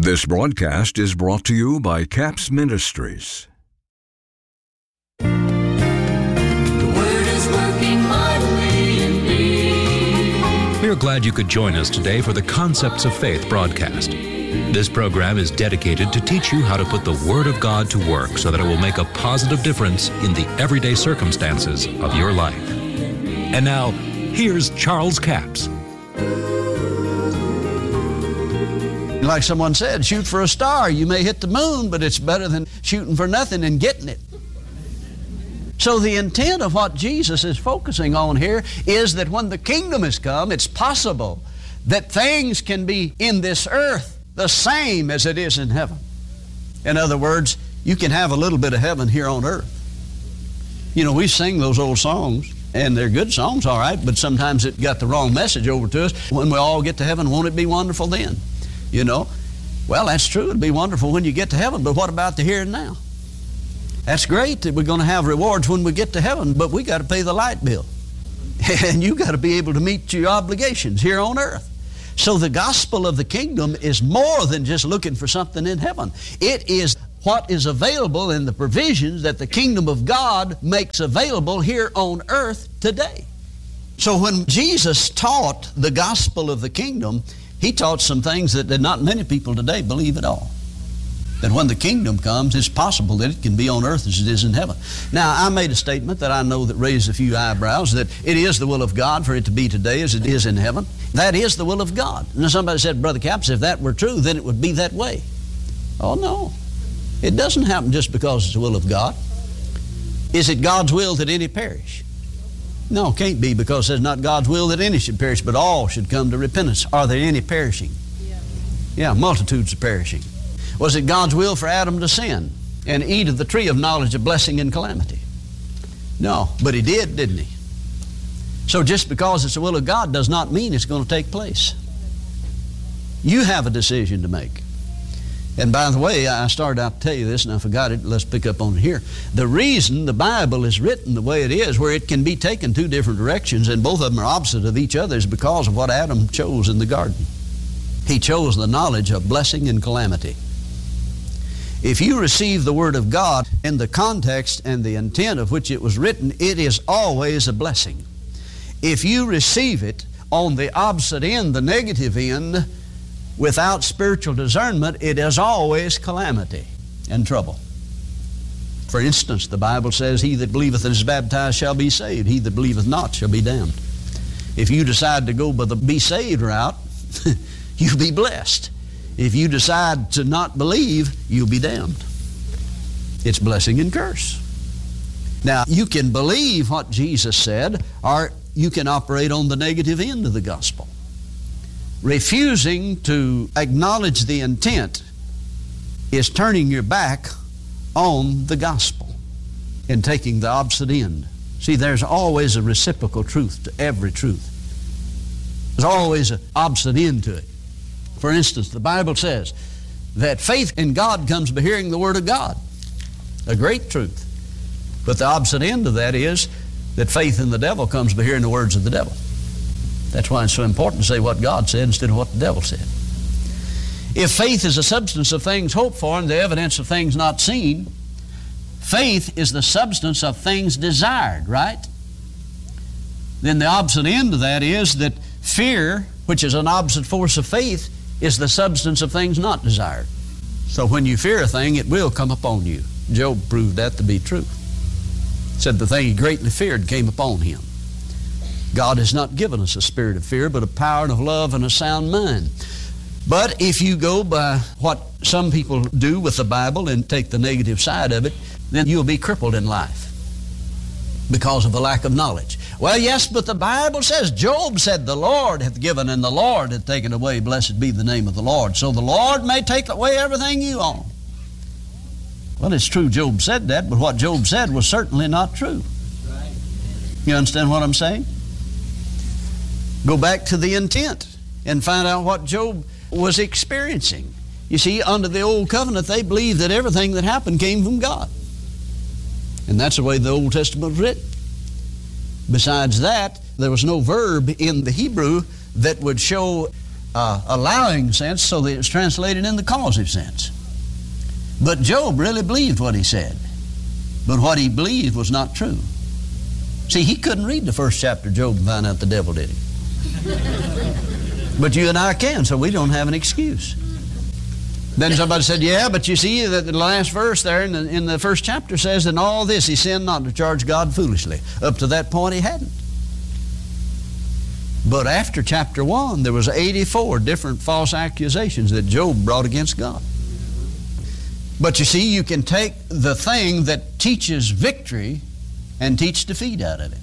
This broadcast is brought to you by Capps Ministries. The Word is working mightily in me. We are glad you could join us today for the Concepts of Faith broadcast. This program is dedicated to teach you how to put the Word of God to work so that it will make a positive difference in the everyday circumstances of your life. And now, here's Charles Capps. Like someone said, shoot for a star. You may hit the moon, but it's better than shooting for nothing and getting it. So the intent of what Jesus is focusing on here is that when the kingdom has come, it's possible that things can be in this earth the same as it is in heaven. In other words, you can have a little bit of heaven here on earth. You know, we sing those old songs, and they're good songs, all right, but sometimes it got the wrong message over to us. When we all get to heaven, won't it be wonderful then? You know, well, that's true. It'd be wonderful when you get to heaven, but what about the here and now? That's great that we're going to have rewards when we get to heaven, but we got to pay the light bill. And you got to be able to meet your obligations here on earth. So the gospel of the kingdom is more than just looking for something in heaven. It is what is available in the provisions that the kingdom of God makes available here on earth today. So when Jesus taught the gospel of the kingdom, He taught some things that not many people today believe at all. That when the kingdom comes, it's possible that it can be on earth as it is in heaven. Now, I made a statement that I know that raised a few eyebrows, that it is the will of God for it to be today as it is in heaven. That is the will of God. And somebody said, Brother Capps, if that were true, then it would be that way. Oh, no. It doesn't happen just because it's the will of God. Is it God's will that any perish? No, it can't be, because it's not God's will that any should perish, but all should come to repentance. Are there any perishing? Yeah, multitudes are perishing. Was it God's will for Adam to sin and eat of the tree of knowledge of blessing and calamity? No, but he did, didn't he? So just because it's the will of God does not mean it's going to take place. You have a decision to make. And by the way, I started out to tell you this and I forgot it. Let's pick up on it here. The reason the Bible is written the way it is, where it can be taken two different directions and both of them are opposite of each other, is because of what Adam chose in the garden. He chose the knowledge of blessing and calamity. If you receive the Word of God in the context and the intent of which it was written, it is always a blessing. If you receive it on the opposite end, the negative end, without spiritual discernment, it is always calamity and trouble. For instance, the Bible says, he that believeth and is baptized shall be saved. He that believeth not shall be damned. If you decide to go by the be saved route, you'll be blessed. If you decide to not believe, you'll be damned. It's blessing and curse. Now, you can believe what Jesus said, or you can operate on the negative end of the gospel. Refusing to acknowledge the intent is turning your back on the gospel and taking the opposite end. See, there's always a reciprocal truth to every truth. There's always an opposite end to it. For instance, the Bible says that faith in God comes by hearing the Word of God. A great truth. But the opposite end of that is that faith in the devil comes by hearing the words of the devil. That's why it's so important to say what God said instead of what the devil said. If faith is the substance of things hoped for and the evidence of things not seen, faith is the substance of things desired, right? Then the opposite end of that is that fear, which is an opposite force of faith, is the substance of things not desired. So when you fear a thing, it will come upon you. Job proved that to be true. Said the thing he greatly feared came upon him. God has not given us a spirit of fear, but a power and of love and a sound mind. But if you go by what some people do with the Bible and take the negative side of it, then you'll be crippled in life because of a lack of knowledge. Well, yes, but the Bible says, Job said, the Lord hath given and the Lord hath taken away. Blessed be the name of the Lord. So the Lord may take away everything you own. Well, it's true Job said that, but what Job said was certainly not true. You understand what I'm saying? Go back to the intent and find out what Job was experiencing. You see, under the old covenant, they believed that everything that happened came from God. And that's the way the Old Testament was written. Besides that, there was no verb in the Hebrew that would show allowing sense, so that it's translated in the causative sense. But Job really believed what he said. But what he believed was not true. See, he couldn't read the first chapter of Job and find out the devil did it. But you and I can, so we don't have an excuse. Then somebody said, yeah, but you see that the last verse there in the first chapter says, in all this he sinned not to charge God foolishly. Up to that point he hadn't. But after chapter 1, there was 84 different false accusations that Job brought against God. But you see, you can take the thing that teaches victory and teach defeat out of it.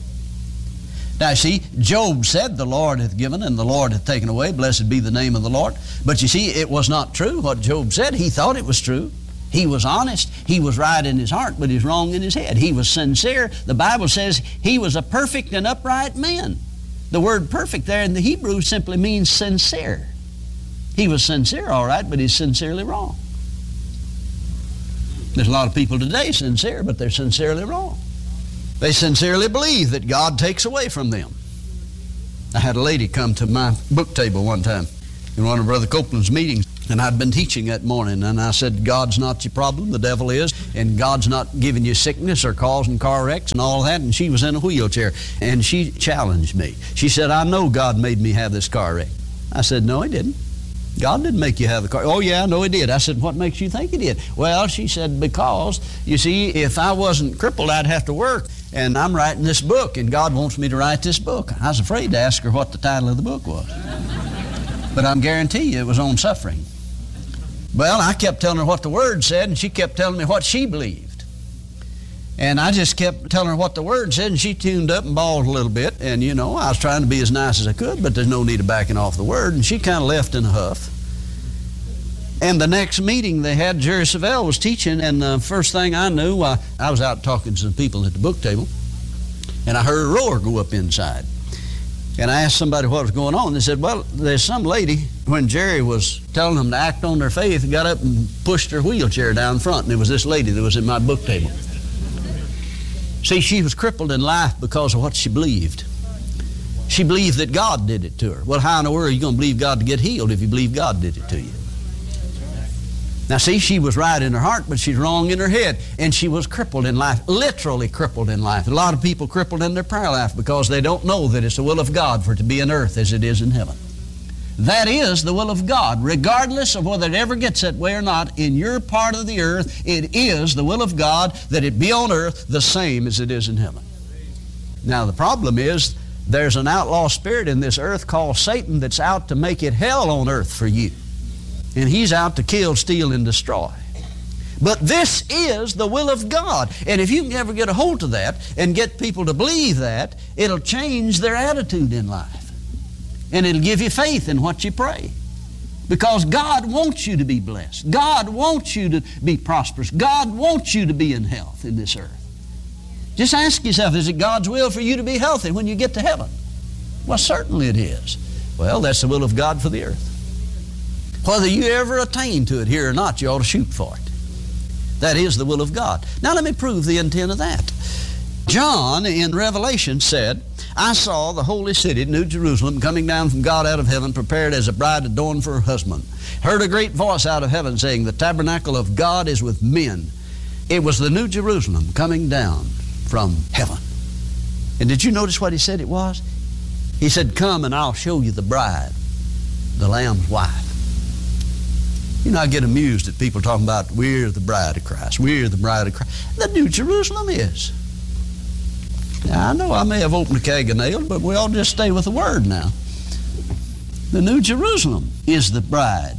Now, see, Job said, the Lord hath given and the Lord hath taken away. Blessed be the name of the Lord. But you see, it was not true what Job said. He thought it was true. He was honest. He was right in his heart, but he was wrong in his head. He was sincere. The Bible says he was a perfect and upright man. The word perfect there in the Hebrew simply means sincere. He was sincere, all right, but he's sincerely wrong. There's a lot of people today sincere, but they're sincerely wrong. They sincerely believe that God takes away from them. I had a lady come to my book table one time in one of Brother Copeland's meetings, and I'd been teaching that morning, and I said, God's not your problem, the devil is, and God's not giving you sickness or causing car wrecks and all that, and she was in a wheelchair, and she challenged me. She said, I know God made me have this car wreck. I said, no, he didn't. God didn't make you have the car. Oh, yeah, I know he did. I said, what makes you think he did? Well, she said, because, you see, if I wasn't crippled, I'd have to work. And I'm writing this book, and God wants me to write this book. I was afraid to ask her what the title of the book was. But I guarantee you it was on suffering. Well, I kept telling her what the Word said, and she kept telling me what she believed. And I just kept telling her what the Word said, and she tuned up and bawled a little bit. And, you know, I was trying to be as nice as I could, but there's no need of backing off the Word. And she kind of left in a huff. And the next meeting they had, Jerry Savelle was teaching, and the first thing I knew, I was out talking to some people at the book table, and I heard a roar go up inside. And I asked somebody what was going on. They said, well, there's some lady, when Jerry was telling them to act on their faith, got up and pushed her wheelchair down front, and it was this lady that was at my book table. See, she was crippled in life because of what she believed. She believed that God did it to her. Well, how in the world are you going to believe God to get healed if you believe God did it to you? Now, see, she was right in her heart, but she's wrong in her head. And she was crippled in life, literally crippled in life. A lot of people crippled in their prayer life because they don't know that it's the will of God for it to be on earth as it is in heaven. That is the will of God. Regardless of whether it ever gets that way or not, in your part of the earth, it is the will of God that it be on earth the same as it is in heaven. Now, the problem is there's an outlaw spirit in this earth called Satan that's out to make it hell on earth for you. And he's out to kill, steal, and destroy. But this is the will of God. And if you can ever get a hold of that and get people to believe that, it'll change their attitude in life. And it'll give you faith in what you pray. Because God wants you to be blessed. God wants you to be prosperous. God wants you to be in health in this earth. Just ask yourself, is it God's will for you to be healthy when you get to heaven? Well, certainly it is. Well, that's the will of God for the earth. Whether you ever attain to it here or not, you ought to shoot for it. That is the will of God. Now let me prove the intent of that. John in Revelation said, I saw the holy city, New Jerusalem, coming down from God out of heaven, prepared as a bride adorned for her husband. Heard a great voice out of heaven saying, the tabernacle of God is with men. It was the New Jerusalem coming down from heaven. And did you notice what he said it was? He said, come and I'll show you the bride, the Lamb's wife. You know, I get amused at people talking about, we're the bride of Christ, we're the bride of Christ. The New Jerusalem is. Now, I know I may have opened a keg of nails, but we all just stay with the Word now. The New Jerusalem is the bride.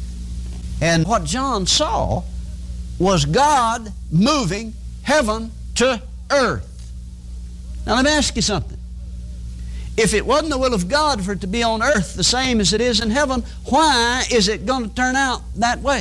And what John saw was God moving heaven to earth. Now, let me ask you something. If it wasn't the will of God for it to be on earth the same as it is in heaven, why is it going to turn out that way?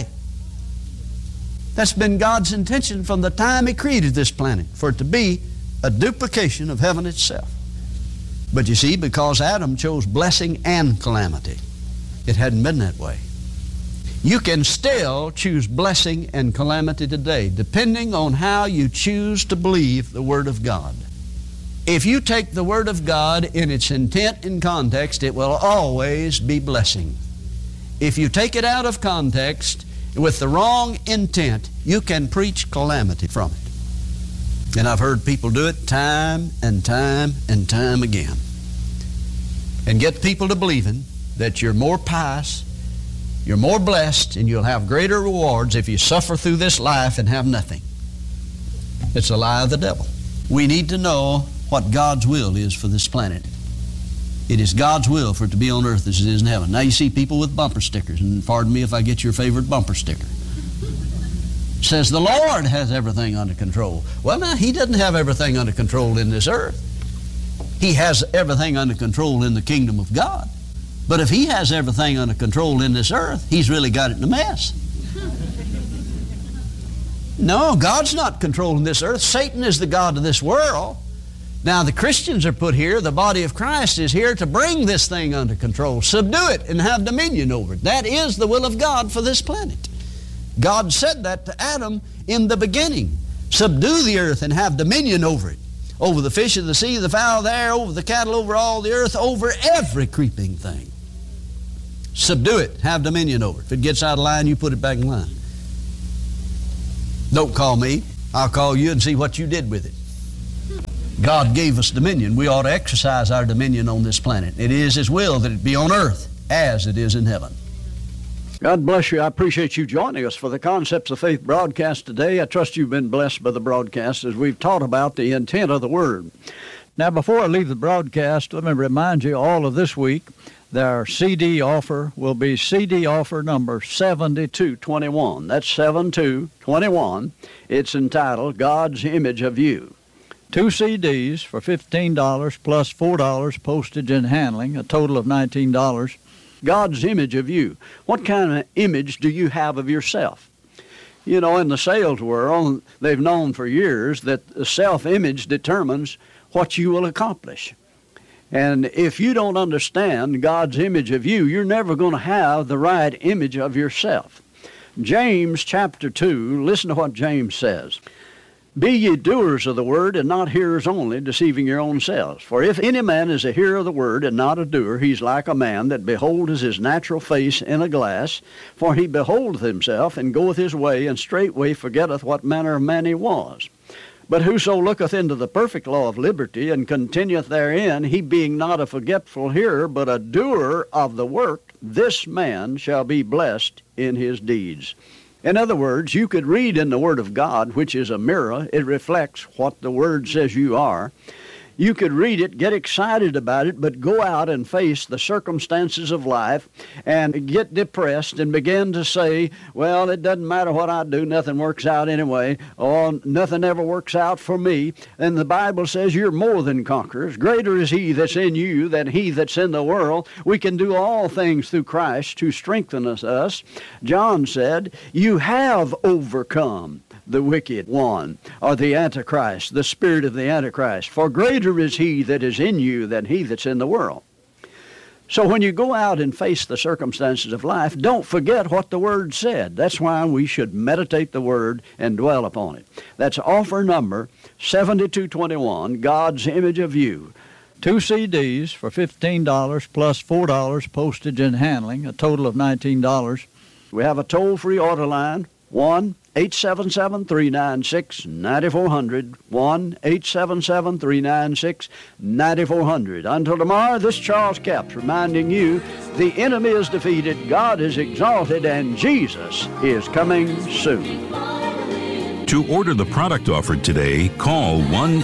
That's been God's intention from the time He created this planet, for it to be a duplication of heaven itself. But you see, because Adam chose blessing and calamity, it hadn't been that way. You can still choose blessing and calamity today, depending on how you choose to believe the Word of God. If you take the Word of God in its intent and context, it will always be blessing. If you take it out of context with the wrong intent, you can preach calamity from it. And I've heard people do it time and time and time again. And get people to believing that you're more pious, you're more blessed, and you'll have greater rewards if you suffer through this life and have nothing. It's a lie of the devil. We need to know what God's will is for this planet. It is God's will for it to be on earth as it is in heaven. Now you see people with bumper stickers, and pardon me if I get your favorite bumper sticker. It says the Lord has everything under control. Well, now, He doesn't have everything under control in this earth. He has everything under control in the kingdom of God. But if He has everything under control in this earth, He's really got it in a mess. No, God's not controlling this earth. Satan is the god of this world. Now, the Christians are put here, the body of Christ is here to bring this thing under control, subdue it, and have dominion over it. That is the will of God for this planet. God said that to Adam in the beginning. Subdue the earth and have dominion over it, over the fish of the sea, the fowl of the air, over the cattle, over all the earth, over every creeping thing. Subdue it, have dominion over it. If it gets out of line, you put it back in line. Don't call me. I'll call you and see what you did with it. God gave us dominion. We ought to exercise our dominion on this planet. It is His will that it be on earth as it is in heaven. God bless you. I appreciate you joining us for the Concepts of Faith broadcast today. I trust you've been blessed by the broadcast as we've taught about the intent of the Word. Now, before I leave the broadcast, let me remind you all of this week, their CD offer will be CD offer number 7221. That's 7221. It's entitled God's Image of You. 2 CDs for $15 plus $4 postage and handling, a total of $19. God's image of you. What kind of image do you have of yourself? You know, in the sales world, they've known for years that the self-image determines what you will accomplish. And if you don't understand God's image of you, you're never going to have the right image of yourself. James chapter 2, listen to what James says. Be ye doers of the word, and not hearers only, deceiving your own selves. For if any man is a hearer of the word, and not a doer, he's like a man that beholdeth his natural face in a glass. For he beholdeth himself, and goeth his way, and straightway forgetteth what manner of man he was. But whoso looketh into the perfect law of liberty, and continueth therein, he being not a forgetful hearer, but a doer of the work, this man shall be blessed in his deeds. In other words, you could read in the Word of God, which is a mirror. It reflects what the Word says you are. You could read it, get excited about it, but go out and face the circumstances of life and get depressed and begin to say, well, it doesn't matter what I do, nothing works out anyway, or nothing ever works out for me. And the Bible says you're more than conquerors. Greater is He that's in you than he that's in the world. We can do all things through Christ who strengtheneth us. John said, you have overcome the wicked one, or the Antichrist, the spirit of the Antichrist. For greater is He that is in you than he that's in the world. So when you go out and face the circumstances of life, don't forget what the Word said. That's why we should meditate the Word and dwell upon it. That's offer number 7221, God's Image of You. 2 CDs for $15 plus $4 postage and handling, a total of $19. We have a toll-free order line, 1-877-396-9400, 1-877-396-9400. Until tomorrow, this Charles Capps reminding you, the enemy is defeated, God is exalted, and Jesus is coming soon. To order the product offered today, call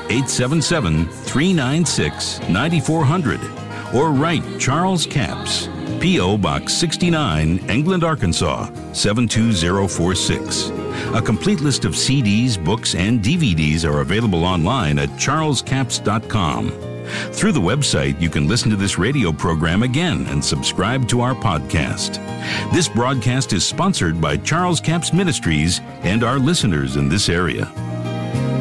1-877-396-9400 or write Charles Capps, P.O. Box 69, England, Arkansas, 72046. A complete list of CDs, books, and DVDs are available online at charlescapps.com. Through the website, you can listen to this radio program again and subscribe to our podcast. This broadcast is sponsored by Charles Capps Ministries and our listeners in this area.